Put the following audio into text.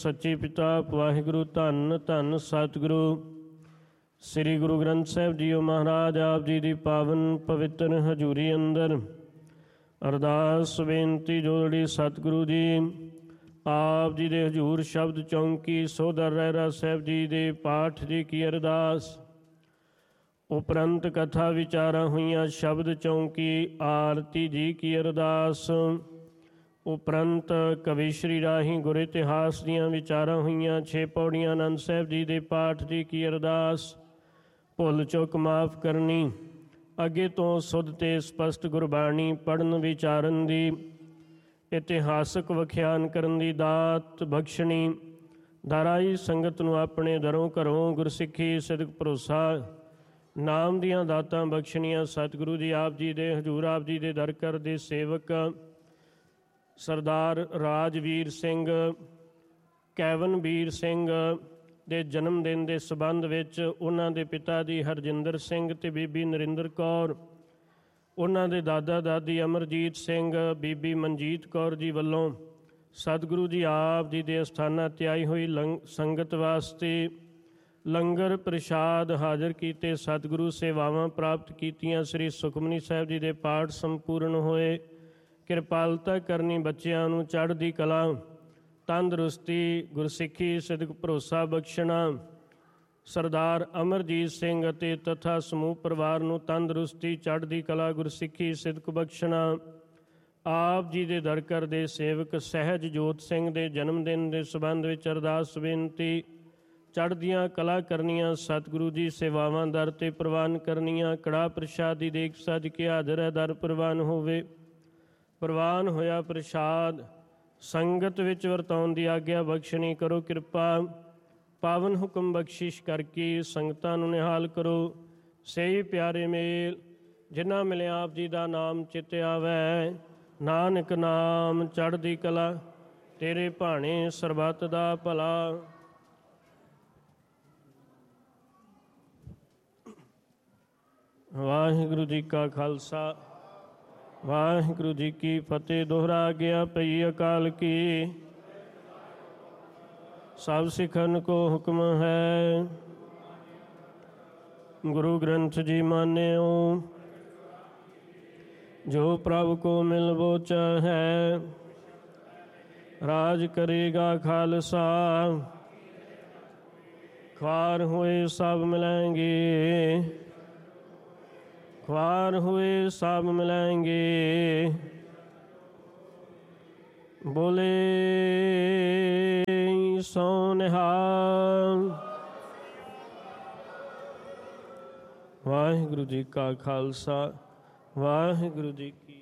ਸੱਚੇ ਪਿਤਾ ਵਾਹਿਗੁਰੂ ਧੰਨ ਧੰਨ ਸਤਿਗੁਰੂ ਸ੍ਰੀ ਗੁਰੂ ਗ੍ਰੰਥ ਸਾਹਿਬ ਜੀਓ ਮਹਾਰਾਜ ਆਪ ਜੀ ਦੀ ਪਾਵਨ ਪਵਿੱਤਰ ਹਜ਼ੂਰੀ ਅੰਦਰ ਅਰਦਾਸ ਬੇਨਤੀ ਜੋੜੀ ਸਤਿਗੁਰੂ ਜੀ ਆਪ ਜੀ ਦੇ ਹਜ਼ੂਰ ਸ਼ਬਦ ਚੌਂਕੀ ਸੋਦਰ ਰਹਿਰਾ ਸਾਹਿਬ ਜੀ ਦੇ ਪਾਠ ਦੀ ਕੀ ਅਰਦਾਸ ਉਪਰੰਤ ਕਥਾ ਵਿਚਾਰਾਂ ਹੋਈਆਂ ਸ਼ਬਦ ਚੌਂਕੀ ਆਰਤੀ ਜੀ ਕੀ ਅਰਦਾਸ ਉਪਰੰਤ ਕਵੀਸ਼ਰੀ ਰਾਹੀਂ ਗੁਰ ਇਤਿਹਾਸ ਦੀਆਂ ਵਿਚਾਰਾਂ ਹੋਈਆਂ 6 ਪੌੜੀਆਂ ਆਨੰਦ ਸਾਹਿਬ ਜੀ ਦੇ ਪਾਠ ਦੀ ਕੀ ਅਰਦਾਸ ਭੁੱਲ ਚੁੱਕ ਮਾਫ ਕਰਨੀ ਅੱਗੇ ਤੋਂ ਸੁਧ ਤੇ ਸਪਸ਼ਟ ਗੁਰਬਾਣੀ ਪੜ੍ਹਨ ਵਿਚਾਰਨ ਦੀ ਇਤਿਹਾਸਕ ਵਿਖਿਆਨ ਕਰਨ ਦੀ ਦਾਤ ਬਖਸ਼ਣੀ ਦਾਰਾਈ ਸੰਗਤ ਨੂੰ ਆਪਣੇ ਦਰੋਂ ਘਰੋਂ ਗੁਰਸਿੱਖੀ ਸਿਦਕ ਭਰੋਸਾ ਨਾਮ ਦੀਆਂ ਦਾਤਾਂ ਬਖਸ਼ਣੀਆਂ ਸਤਿਗੁਰੂ ਜੀ ਆਪ ਜੀ ਦੇ ਹਜ਼ੂਰ ਆਪ ਜੀ ਦੇ ਦਰ ਕਰ ਦੇ ਸੇਵਕ ਸਰਦਾਰ ਰਾਜਵੀਰ ਸਿੰਘ ਕੈਵਨਵੀਰ ਸਿੰਘ ਦੇ ਜਨਮ ਦਿਨ ਦੇ ਸਬੰਧ ਵਿੱਚ ਉਹਨਾਂ ਦੇ ਪਿਤਾ ਜੀ ਹਰਜਿੰਦਰ ਸਿੰਘ ਅਤੇ ਬੀਬੀ ਨਰਿੰਦਰ ਕੌਰ ਉਹਨਾਂ ਦੇ ਦਾਦਾ ਦਾਦੀ ਅਮਰਜੀਤ ਸਿੰਘ ਬੀਬੀ ਮਨਜੀਤ ਕੌਰ ਜੀ ਵੱਲੋਂ ਸਤਿਗੁਰੂ ਜੀ ਆਪ ਜੀ ਦੇ ਅਸਥਾਨਾਂ 'ਤੇ ਆਈ ਹੋਈ ਸੰਗਤ ਵਾਸਤੇ ਲੰਗਰ ਪ੍ਰਸ਼ਾਦ ਹਾਜ਼ਰ ਕੀਤੇ ਸਤਿਗੁਰੂ ਸੇਵਾਵਾਂ ਪ੍ਰਾਪਤ ਕੀਤੀਆਂ ਸ੍ਰੀ ਸੁਖਮਨੀ ਸਾਹਿਬ ਜੀ ਦੇ ਪਾਠ ਸੰਪੂਰਨ ਹੋਏ ਕਿਰਪਾਲਤਾ ਕਰਨੀ ਬੱਚਿਆਂ ਨੂੰ ਚੜ੍ਹਦੀ ਕਲਾ ਤੰਦਰੁਸਤੀ ਗੁਰਸਿੱਖੀ ਸਿਦਕ ਭਰੋਸਾ ਬਖਸ਼ਣਾ ਸਰਦਾਰ ਅਮਰਜੀਤ ਸਿੰਘ ਅਤੇ ਤਥਾ ਸਮੂਹ ਪਰਿਵਾਰ ਨੂੰ ਤੰਦਰੁਸਤੀ ਚੜ੍ਹਦੀ ਕਲਾ ਗੁਰਸਿੱਖੀ ਸਿਦਕ ਬਖਸ਼ਣਾ ਆਪ ਜੀ ਦੇ ਦਰ ਕਰ ਦੇ ਸੇਵਕ ਸਹਿਜ ਜੋਤ ਸਿੰਘ ਦੇ ਜਨਮ ਦਿਨ ਦੇ ਸੰਬੰਧ ਵਿੱਚ ਅਰਦਾਸ ਬੇਨਤੀ ਚੜ੍ਹਦੀਆਂ ਕਲਾ ਕਰਨੀਆਂ ਸਤਿਗੁਰੂ ਜੀ ਸੇਵਾਵਾਂ ਦਰ 'ਤੇ ਪ੍ਰਵਾਨ ਕਰਨੀਆਂ ਕੜਾਹ ਪ੍ਰਸ਼ਾਦ ਦੀ ਦੇਖ ਸੱਜ ਕੇ ਹਾਜ਼ਰ ਹੈ ਦਰ ਪ੍ਰਵਾਨ ਹੋਵੇ ਪ੍ਰਵਾਨ ਹੋਇਆ ਪ੍ਰਸ਼ਾਦ ਸੰਗਤ ਵਿੱਚ ਵਰਤਾਉਣ ਦੀ ਆਗਿਆ ਬਖਸ਼ਣੀ ਕਰੋ ਕਿਰਪਾ ਪਾਵਨ ਹੁਕਮ ਬਖਸ਼ਿਸ਼ ਕਰਕੇ ਸੰਗਤਾਂ ਨੂੰ ਨਿਹਾਲ ਕਰੋ ਸਹੀ ਪਿਆਰੇ ਮੇਲ ਜਿਨ੍ਹਾਂ ਮਿਲਿਆ ਆਪ ਜੀ ਦਾ ਨਾਮ ਚਿੱਤ ਆਵੈ ਨਾਨਕ ਨਾਮ ਚੜ੍ਹਦੀ ਕਲਾ ਤੇਰੇ ਭਾਣੇ ਸਰਬੱਤ ਦਾ ਭਲਾ। ਵਾਹਿਗੁਰੂ ਜੀ ਕਾ ਖਾਲਸਾ ਵਾਹਿਗੁਰੂ ਜੀ ਕੀ ਫਤਿਹ। ਦੋਹਰਾ ਗਿਆ ਪਈ ਅਕਾਲ ਕੀ ਸਭ ਸਿੱਖਨ ਕੋ ਹੁਕਮ ਹੈ ਗੁਰੂ ਗ੍ਰੰਥ ਜੀ ਮਾਨਿਓ ਜੋ ਪ੍ਰਭ ਕੋ ਮਿਲਵੋ ਚਾਹੈ ਰਾਜ ਕਰੇਗਾ ਖਾਲਸਾ ख्वार हुए सब मिलेंगे ख्वार हुए सब मिलेंगे बोले सो निहाल। वाहिगुरु जी का खालसा वाहिगुरु जी की